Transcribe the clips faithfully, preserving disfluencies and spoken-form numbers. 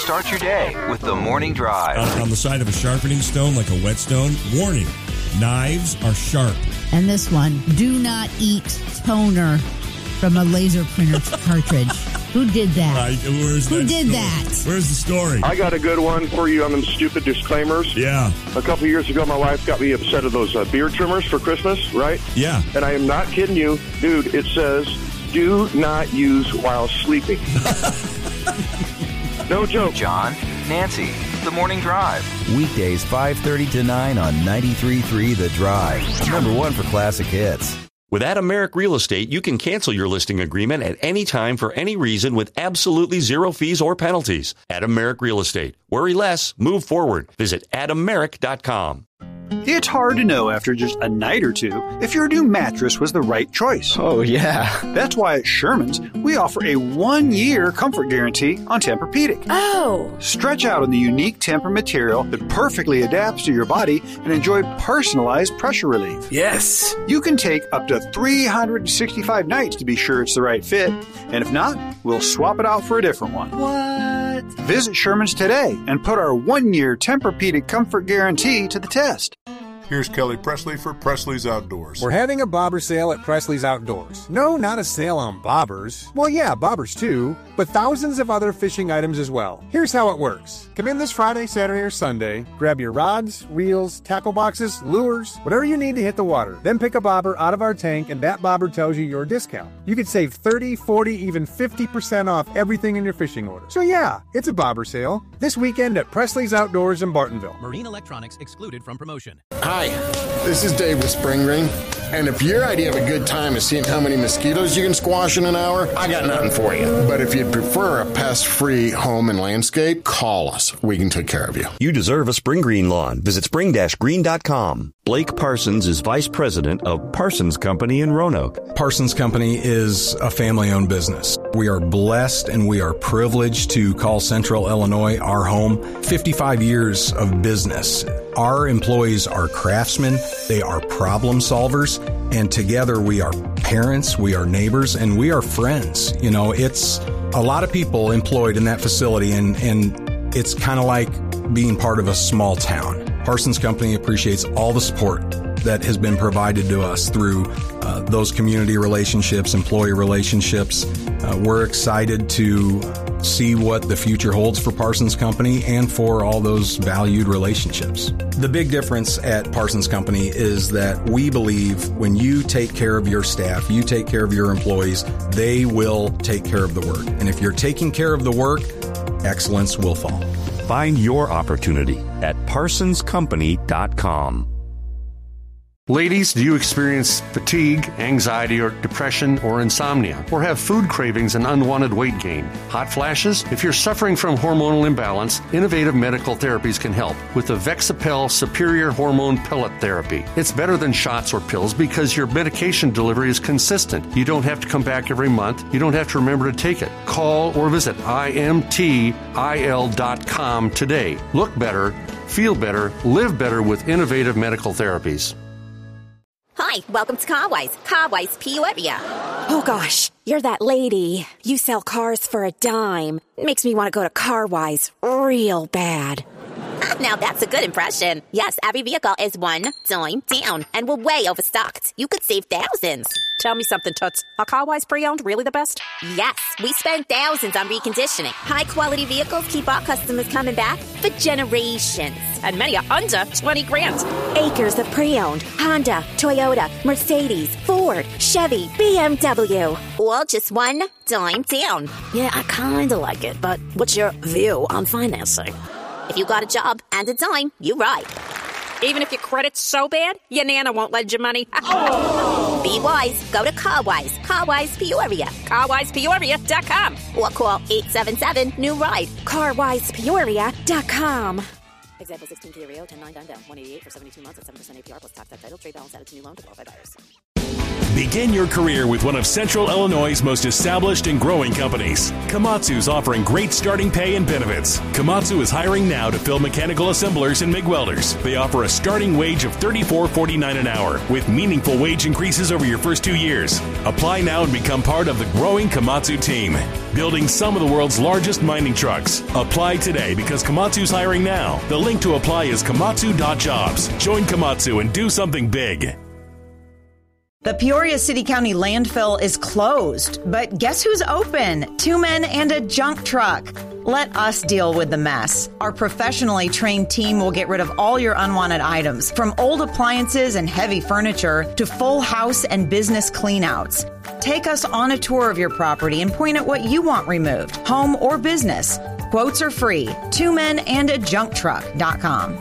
Start your day with the Morning Drive. On, on the side of a sharpening stone, like a whetstone, warning, knives are sharp. And this one, do not eat toner from a laser printer cartridge. Who did that? Uh, where's Who that did story? that? Where's the story? I got a good one for you on them stupid disclaimers. Yeah. A couple years ago, my wife got me a set of those uh, beard trimmers for Christmas, right? Yeah. And I am not kidding you. Dude, it says, do not use while sleeping. No joke. John, Nancy, the Morning Drive. Weekdays five thirty to nine on ninety-three point three The Drive. Number one for classic hits. With Adam Merrick Real Estate, you can cancel your listing agreement at any time for any reason with absolutely zero fees or penalties. Adam Merrick Real Estate. Worry less, move forward. Visit adam merrick dot com. It's hard to know after just a night or two if your new mattress was the right choice. Oh, yeah. That's why at Sherman's, we offer a one-year comfort guarantee on Tempur-Pedic. Oh! Stretch out on the unique Tempur material that perfectly adapts to your body and enjoy personalized pressure relief. Yes! You can take up to three hundred sixty-five nights to be sure it's the right fit, and if not, we'll swap it out for a different one. What? Visit Sherman's today and put our one-year Tempur-Pedic comfort guarantee to the test. Here's Kelly Presley for Presley's Outdoors. We're having a bobber sale at Presley's Outdoors. No, not a sale on bobbers. Well, yeah, bobbers too, but thousands of other fishing items as well. Here's how it works. Come in this Friday, Saturday, or Sunday, grab your rods, reels, tackle boxes, lures, whatever you need to hit the water. Then pick a bobber out of our tank, and that bobber tells you your discount. You could save thirty, forty, even fifty percent off everything in your fishing order. So yeah, it's a bobber sale. This weekend at Presley's Outdoors in Bartonville. Marine electronics excluded from promotion. Hi, this is Dave with Spring Green, and if your idea of a good time is seeing how many mosquitoes you can squash in an hour, I got nothing for you. But if you'd prefer a pest-free home and landscape, call us. We can take care of you. You deserve a spring green lawn. Visit spring dash green dot com. Blake Parsons is vice president of Parsons Company in Roanoke. Parsons Company is a family-owned business. We are blessed and we are privileged to call Central Illinois our home. fifty-five years of business. Our employees are craftsmen, they are problem solvers, and together we are parents, we are neighbors, and we are friends. You know, it's a lot of people employed in that facility, and, and it's kind of like being part of a small town. Parsons Company appreciates all the support that has been provided to us through uh, those community relationships, employee relationships. Uh, we're excited to see what the future holds for Parsons Company and for all those valued relationships. The big difference at Parsons Company is that we believe when you take care of your staff, you take care of your employees, they will take care of the work. And if you're taking care of the work, excellence will follow. Find your opportunity at parsons company dot com. Ladies, do you experience fatigue, anxiety, or depression, or insomnia, or have food cravings and unwanted weight gain? Hot flashes? If you're suffering from hormonal imbalance, innovative medical therapies can help with the Vexapel Superior Hormone Pellet Therapy. It's better than shots or pills because your medication delivery is consistent. You don't have to come back every month. You don't have to remember to take it. Call or visit I M T I L dot com today. Look better, feel better, live better with innovative medical therapies. Hi, welcome to Carwise. Carwise Peoria. Oh gosh, you're that lady. You sell cars for a dime. Makes me want to go to Carwise real bad. Now that's a good impression. Yes, every vehicle is one dime down, and we're way overstocked. You could save thousands. Tell me something, Toots. Are Carwise pre-owned really the best? Yes, we spend thousands on reconditioning. High-quality vehicles keep our customers coming back for generations. And many are under twenty grand. Acres of pre-owned. Honda, Toyota, Mercedes, Ford, Chevy, B M W. All just one dime down. Yeah, I kind of like it, but what's your view on financing? If you got a job and a dime, you ride. Even if your credit's so bad, your Nana won't lend you money. Oh. Be wise. Go to Carwise. Carwise Peoria. Carwise Peoria dot com. Or call eight seven seven, new ride. Carwise Peoria dot com. Example sixteen Kia Rio, ten nine down down, one eighty-eight for seventy-two months at seven percent A P R plus tax title. Trade balance added to new loan to qualified buyers. Begin your career with one of Central Illinois' most established and growing companies. Komatsu's offering great starting pay and benefits. Komatsu is hiring now to fill mechanical assemblers and MIG welders. They offer a starting wage of thirty-four forty-nine an hour with meaningful wage increases over your first two years. Apply now and become part of the growing Komatsu team, building some of the world's largest mining trucks. Apply today because Komatsu's hiring now. The link to apply is komatsu dot jobs. Join Komatsu and do something big. The Peoria City County landfill is closed, but guess who's open? Two men and a junk truck. Let us deal with the mess. Our professionally trained team will get rid of all your unwanted items, from old appliances and heavy furniture to full house and business cleanouts. Take us on a tour of your property and point at what you want removed, home or business. Quotes are free. Two men and a junk truck dot com.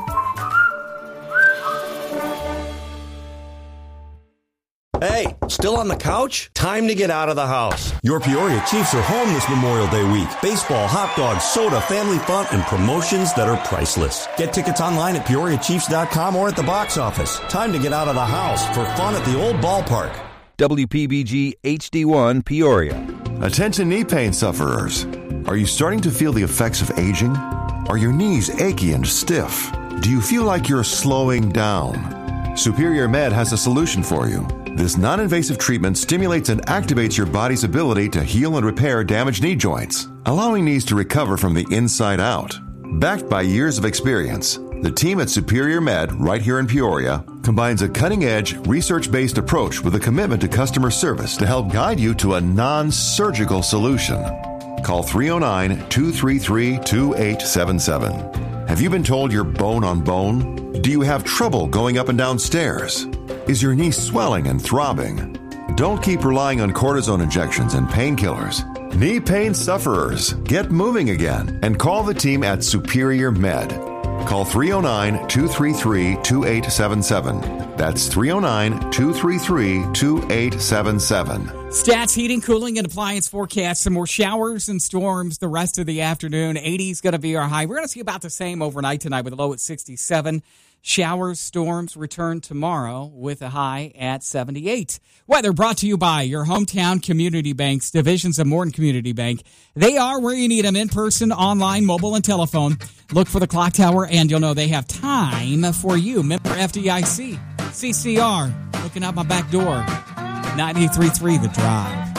Hey, still on the couch? Time to get out of the house. Your Peoria Chiefs are home this Memorial Day week. Baseball, hot dogs, soda, family fun, and promotions that are priceless. Get tickets online at peoria chiefs dot com or at the box office. Time to get out of the house for fun at the old ballpark. W P B G H D one Peoria. Attention knee pain sufferers. Are you starting to feel the effects of aging? Are your knees achy and stiff? Do you feel like you're slowing down? Superior Med has a solution for you. This non-invasive treatment stimulates and activates your body's ability to heal and repair damaged knee joints, allowing knees to recover from the inside out. Backed by years of experience, the team at Superior Med, right here in Peoria, combines a cutting-edge, research-based approach with a commitment to customer service to help guide you to a non-surgical solution. Call three oh nine, two three three, two eight seven seven. Have you been told you're bone on bone? Do you have trouble going up and down stairs? Is your knee swelling and throbbing? Don't keep relying on cortisone injections and painkillers. Knee pain sufferers, get moving again and call the team at Superior Med. Call three oh nine, two three three, two eight seven seven. That's three oh nine, two three three, two eight seven seven. Stats, heating, cooling, and appliance forecast. Some more showers and storms the rest of the afternoon. eighty is going to be our high. We're going to see about the same overnight tonight with a low at sixty-seven. Showers, storms return tomorrow with a high at seventy-eight. Weather brought to you by your hometown community banks, divisions of Morton Community Bank. They are where you need them, in person, online, mobile, and telephone. Look for the clock tower, and you'll know they have time for you. Member F D I C, C C R, looking out my back door. ninety-three point three The Drive.